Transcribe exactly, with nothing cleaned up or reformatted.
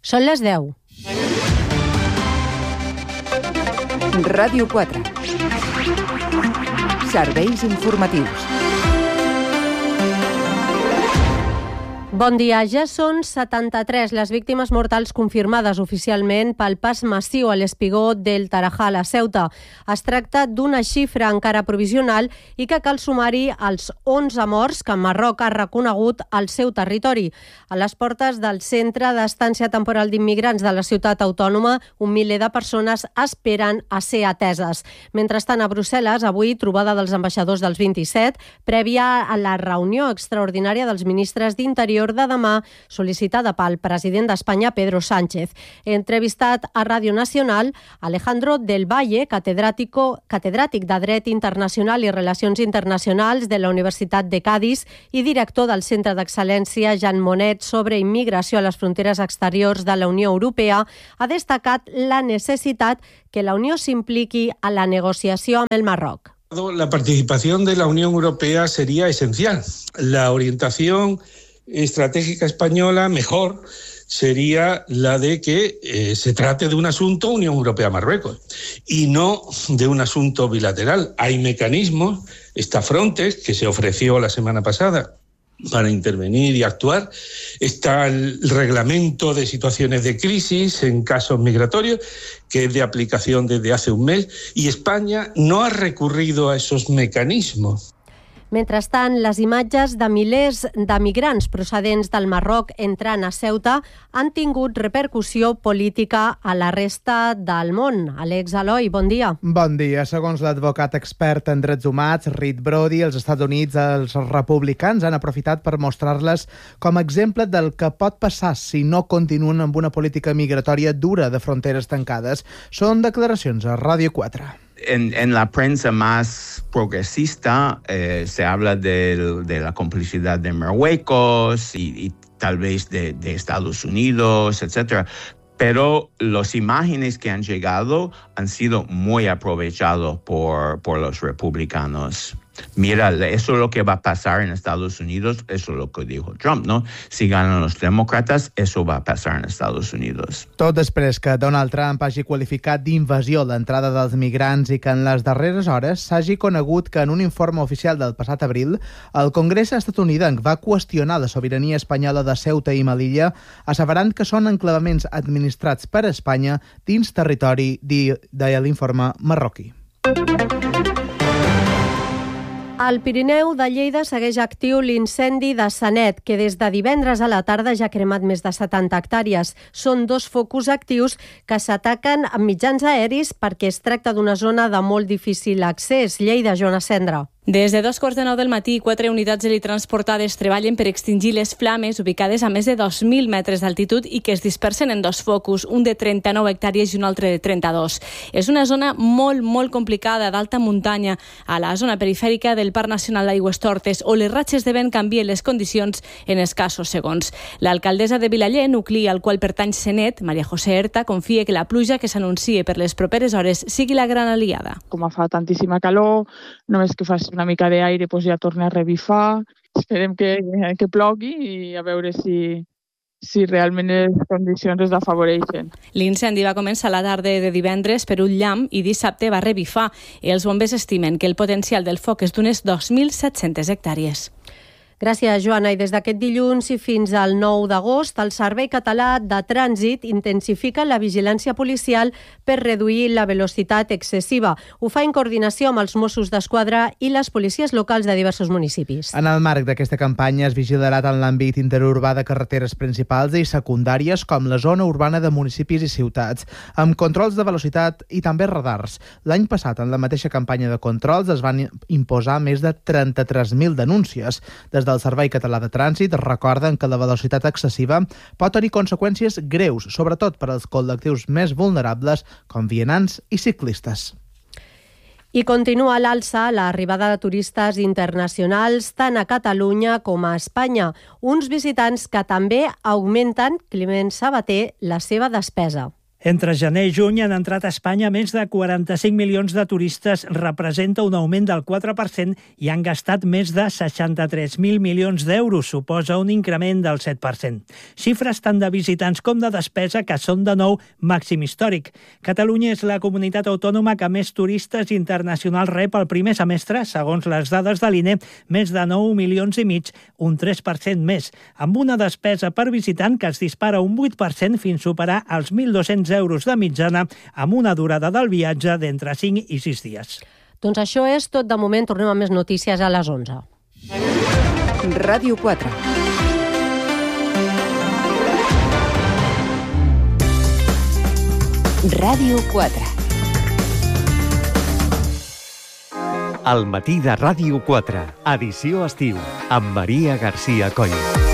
Són les deu. Ràdio quatre. Serveis informatius. Bon dia. Ja són setanta-tres les víctimes mortals confirmades oficialment pel pas massiu a l'espigó del Tarajal a Ceuta. Es tracta d'una xifra encara provisional i que cal sumar-hi als onze morts que Marroc ha reconegut al seu territori. A les portes del centre d'estància temporal d'immigrants de la ciutat autònoma, un miler de persones esperen a ser ateses. Mentrestant, a Brussel·les, avui trobada dels ambaixadors dels vint-i-set, prèvia a la reunió extraordinària dels ministres d'Interior de demà, sol·licitada pel president d'Espanya, Pedro Sánchez. Entrevistat a Ràdio Nacional, Alejandro del Valle, catedràtico, catedràtic de Dret Internacional i Relacions Internacionals de la Universitat de Cadis i director del Centre d'Excel·lència Jean Monnet sobre immigració a les fronteres exteriors de la Unió Europea, ha destacat la necessitat que la Unió s'impliqui a la negociació amb el Marroc. La participación de la Unión Europea sería esencial. La orientación estratégica española mejor sería la de que eh, se trate de un asunto Unión Europea-Marruecos y no de un asunto bilateral. Hay mecanismos, está Frontex, que se ofreció la semana pasada para intervenir y actuar, está el reglamento de situaciones de crisis en casos migratorios, que es de aplicación desde hace un mes, y España no ha recurrido a esos mecanismos. Mentrestant, les imatges de milers de migrants procedents del Marroc entrant a Ceuta han tingut repercussió política a la resta del món. Àlex Aloi, bon dia. Bon dia. Segons l'advocat expert en drets humans, Reed Brody, als Estats Units, els republicans han aprofitat per mostrar-les com a exemple del que pot passar si no continuen amb una política migratòria dura de fronteres tancades. Són declaracions a Ràdio quatre. En, en la prensa más progresista eh, se habla de, de la complicidad de Marruecos y, y tal vez de, de Estados Unidos, etcétera. Pero las imágenes que han llegado han sido muy aprovechadas por, por los republicanos. Mira, eso es lo que va a pasar en Estados Unidos, eso es lo que dijo Trump, ¿no? Si ganan los demócratas, eso va a pasar en Estados Unidos. Tot després que Donald Trump hagi qualificat d'invasió l'entrada dels migrants i que en les darreres hores s'hagi conegut que en un informe oficial del passat abril, el Congrés estatunidenc va qüestionar la sobirania espanyola de Ceuta i Melilla, asseverant que són enclavaments administrats per Espanya dins territori, deia l'informe marroquí. Al Pirineu de Lleida segueix actiu l'incendi de Sanet, que des de divendres a la tarda ja ha cremat més de setanta hectàrees. Són dos focus actius que s'ataquen amb mitjans aeris perquè es tracta d'una zona de molt difícil accés. Lleida, Joana Cendra. Des de dos quarts de nou del matí, quatre unitats helitransportades treballen per extingir les flames ubicades a més de dos mil metres d'altitud i que es dispersen en dos focus, un de trenta-nou hectàrees i un altre de trenta-dos. És una zona molt, molt complicada, d'alta muntanya, a la zona perifèrica del Parc Nacional d'Aigües Tortes, on les ratxes de vent canvien les condicions en escassos segons. L'alcaldessa de Vilaller, nucli al qual pertany Senet, Maria José Herta, confia que la pluja que s'anuncia per les properes hores sigui la gran aliada. Com fa tantíssima calor, només que faci una mica d'aire doncs ja torna a revifar. Esperem que, que plogui i a veure si, si realment les condicions es afavoreixen. L'incendi va començar la tarda de divendres per un llamp i dissabte va revifar. Els bombers estimen que el potencial del foc és d'unes dos mil set-centes hectàrees. Gràcies, Joana. I des d'aquest dilluns i fins al nou d'agost, el Servei Català de Trànsit intensifica la vigilància policial per reduir la velocitat excessiva. Ho fa en coordinació amb els Mossos d'Esquadra i les policies locals de diversos municipis. En el marc d'aquesta campanya es vigilarà tant l'àmbit interurbà de carreteres principals i secundàries com la zona urbana de municipis i ciutats, amb controls de velocitat i també radars. L'any passat, en la mateixa campanya de controls, es van imposar més de trenta-tres mil denúncies. Des del Servei Català de Trànsit recorden que la velocitat excessiva pot tenir conseqüències greus, sobretot per als col·lectius més vulnerables, com vianants i ciclistes. I continua a l'alça l'arribada de turistes internacionals tant a Catalunya com a Espanya, uns visitants que també augmenten, Climent Sabater, la seva despesa. Entre gener i juny han entrat a Espanya més de quaranta-cinc milions de turistes, representa un augment del quatre per cent i han gastat més de seixanta-tres mil milions d'euros, suposa un increment del set per cent. Xifres tant de visitants com de despesa que són de nou màxim històric. Catalunya és la comunitat autònoma que més turistes internacionals rep el primer semestre, segons les dades de l'I N E, més de nou milions i mig, un tres per cent més, amb una despesa per visitant que es dispara un vuit per cent fins superar els mil dos-cents euros de mitjana amb una durada del viatge d'entre cinc i sis dies. Doncs això és tot de moment. Tornem amb més notícies a les onze. Ràdio quatre. Ràdio quatre. El matí de Ràdio quatre, edició estiu, amb Maria Garcia Coll.